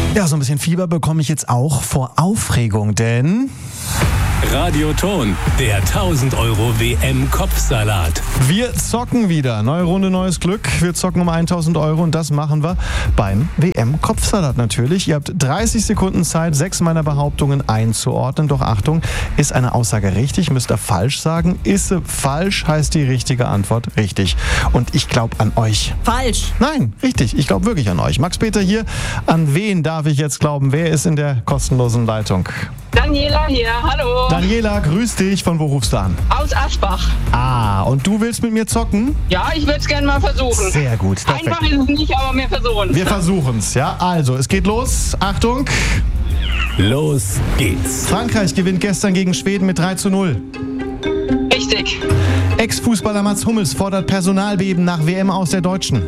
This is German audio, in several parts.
Ja, so ein bisschen Fieber bekomme ich jetzt auch vor Aufregung, denn Radioton, der 1000€ WM-Kopfsalat. wir zocken wieder. Neue Runde, neues Glück. Wir zocken um 1000 € und das machen wir beim WM-Kopfsalat natürlich. Ihr habt 30 Sekunden Zeit, 6 meiner Behauptungen einzuordnen. Doch Achtung, ist eine Aussage richtig, müsst ihr falsch sagen. Ist sie falsch, heißt die richtige Antwort richtig. Und ich glaube an euch. Falsch. Nein, richtig. Ich glaube wirklich an euch. Max-Peter hier. An wen darf ich jetzt glauben? Wer ist in der kostenlosen Leitung? Daniela hier, hallo. Daniela, grüß dich. Von wo rufst du an? Aus Asbach. Ah, und du willst mit mir zocken? Ja, ich würde es gerne mal versuchen. Sehr gut. Perfekt. Einfach ist es nicht, aber wir versuchen. Wir versuchen's, ja. Also, es geht los. Achtung. Los geht's. Frankreich gewinnt gestern gegen Schweden mit 3:0. Richtig. Ex-Fußballer Mats Hummels fordert Personalbeben nach WM aus der Deutschen.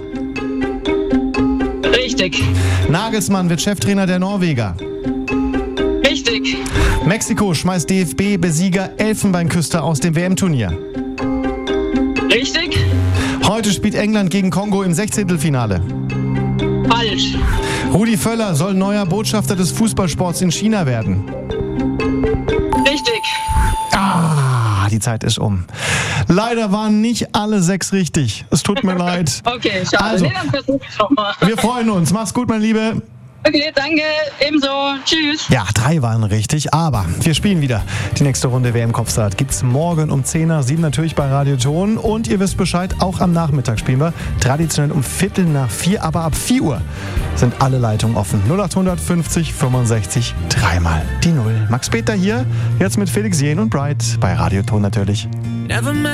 Richtig. Nagelsmann wird Cheftrainer der Norweger. Richtig. Mexiko schmeißt DFB-Besieger Elfenbeinküste aus dem WM-Turnier. Richtig. Heute spielt England gegen Kongo im 16. Falsch. Rudi Völler soll neuer Botschafter des Fußballsports in China werden. Richtig. Ah, die Zeit ist um. Leider waren nicht alle 6 richtig. Es tut mir leid. Okay, schade. Also. Nee, dann versuche ich nochmal. Wir freuen uns. Mach's gut, mein Liebe. Okay, danke. Ebenso. Tschüss. Ja, 3 waren richtig, aber wir spielen wieder. Die nächste Runde WM-Kopfsalat gibt's morgen um 10 nach 7 natürlich bei Radioton. Und ihr wisst Bescheid, auch am Nachmittag spielen wir. Traditionell um 3:45, aber ab 4 Uhr sind alle Leitungen offen. 0800 50 65 3 die 0. Max-Peter hier, jetzt mit Felix Jähn und Bright bei Radioton natürlich.